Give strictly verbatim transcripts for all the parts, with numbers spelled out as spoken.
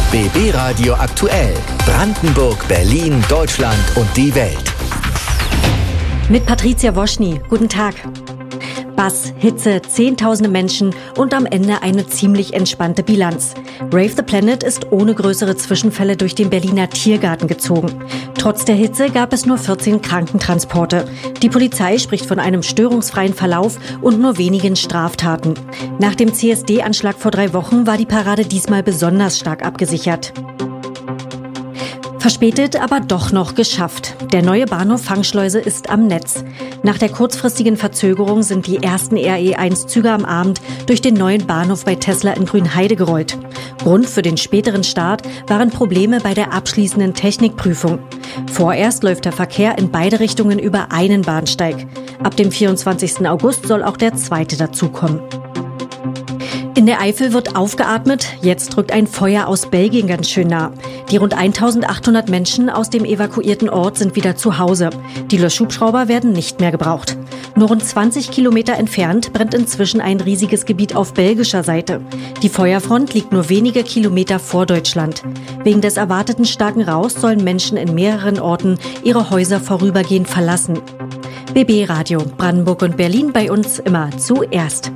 B B Radio aktuell. Brandenburg, Berlin, Deutschland und die Welt. Mit Patricia Woschny. Guten Tag. Bass, Hitze, zehntausende Menschen und am Ende eine ziemlich entspannte Bilanz. Rave the Planet ist ohne größere Zwischenfälle durch den Berliner Tiergarten gezogen. Trotz der Hitze gab es nur vierzehn Krankentransporte. Die Polizei spricht von einem störungsfreien Verlauf und nur wenigen Straftaten. Nach dem C S D-Anschlag vor drei Wochen war die Parade diesmal besonders stark abgesichert. Verspätet, aber doch noch geschafft. Der neue Bahnhof Fangschleuse ist am Netz. Nach der kurzfristigen Verzögerung sind die ersten R E eins Züge am Abend durch den neuen Bahnhof bei Tesla in Grünheide gerollt. Grund für den späteren Start waren Probleme bei der abschließenden Technikprüfung. Vorerst läuft der Verkehr in beide Richtungen über einen Bahnsteig. Ab dem vierundzwanzigsten August soll auch der zweite dazukommen. In der Eifel wird aufgeatmet, jetzt rückt ein Feuer aus Belgien ganz schön nah. Die rund eintausendachthundert Menschen aus dem evakuierten Ort sind wieder zu Hause. Die Löschhubschrauber werden nicht mehr gebraucht. Nur rund zwanzig Kilometer entfernt brennt inzwischen ein riesiges Gebiet auf belgischer Seite. Die Feuerfront liegt nur wenige Kilometer vor Deutschland. Wegen des erwarteten starken Rauchs sollen Menschen in mehreren Orten ihre Häuser vorübergehend verlassen. B B Radio, Brandenburg und Berlin, bei uns immer zuerst.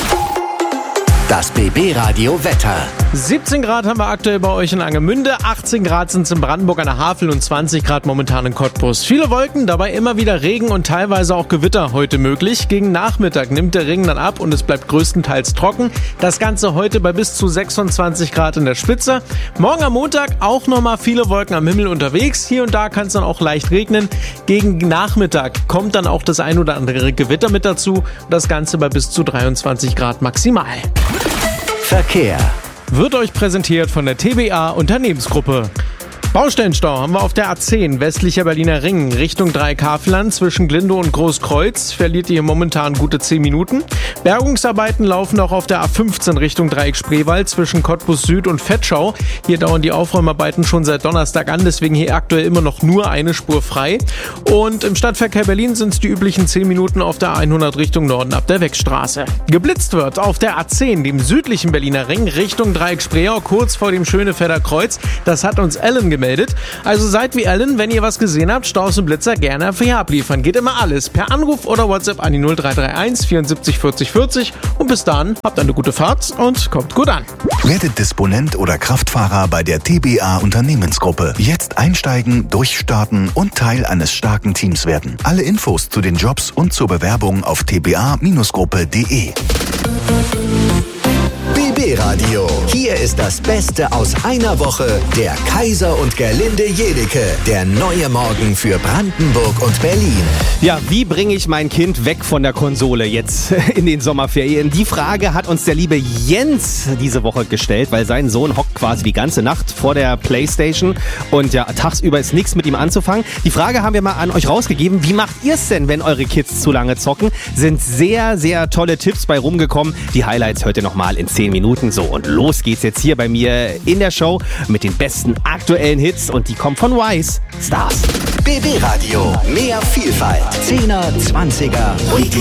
Das B B Radio Wetter. siebzehn Grad haben wir aktuell bei euch in Angermünde, achtzehn Grad sind es in Brandenburg an der Havel und zwanzig Grad momentan in Cottbus. Viele Wolken, dabei immer wieder Regen und teilweise auch Gewitter heute möglich. Gegen Nachmittag nimmt der Regen dann ab und es bleibt größtenteils trocken. Das Ganze heute bei bis zu sechsundzwanzig Grad in der Spitze. Morgen am Montag auch nochmal viele Wolken am Himmel unterwegs. Hier und da kann es dann auch leicht regnen. Gegen Nachmittag kommt dann auch das ein oder andere Gewitter mit dazu. Das Ganze bei bis zu dreiundzwanzig Grad maximal. Verkehr wird euch präsentiert von der T B A Unternehmensgruppe. Baustellenstau haben wir auf der A zehn, westlicher Berliner Ring, Richtung Dreieckhavelland zwischen Glindow und Großkreuz. Verliert ihr momentan gute zehn Minuten. Bergungsarbeiten laufen auch auf der A fünfzehn Richtung Dreieck-Spreewald zwischen Cottbus Süd und Vetschau. Hier dauern die Aufräumarbeiten schon seit Donnerstag an, deswegen hier aktuell immer noch nur eine Spur frei. Und im Stadtverkehr Berlin sind es die üblichen zehn Minuten auf der A hundert Richtung Norden ab der Wechstraße. Geblitzt wird auf der A zehn, dem südlichen Berliner Ring, Richtung Dreieck-Spreeau, kurz vor dem Schönefelder Kreuz. Das hat uns Ellen gemeldet. Also seid wie Ellen, wenn ihr was gesehen habt, Staus und Blitzer gerne für hier abliefern. Geht immer alles per Anruf oder WhatsApp an die null drei drei eins vierundsiebzig vierzig vierzig und bis dahin habt eine gute Fahrt und kommt gut an. Werdet Disponent oder Kraftfahrer bei der T B A Unternehmensgruppe. Jetzt einsteigen, durchstarten und Teil eines starken Teams werden. Alle Infos zu den Jobs und zur Bewerbung auf t b a Gruppe punkt de. B B Radio. Hier ist das Beste aus einer Woche. Der Kaiser und Gerlinde Jedecke. Der neue Morgen für Brandenburg und Berlin. Ja, wie bringe ich mein Kind weg von der Konsole jetzt in den Sommerferien? Die Frage hat uns der liebe Jens diese Woche gestellt, weil sein Sohn hockt quasi die ganze Nacht vor der Playstation und ja, tagsüber ist nichts mit ihm anzufangen. Die Frage haben wir mal an euch rausgegeben. Wie macht ihr es denn, wenn eure Kids zu lange zocken? Sind sehr, sehr tolle Tipps bei rumgekommen. Die Highlights hört ihr nochmal in zehn Minuten. So, und los geht's jetzt hier bei mir in der Show mit den besten aktuellen Hits und die kommen von Wise Stars. B B Radio. Mehr Vielfalt. Zehner, Zwanziger und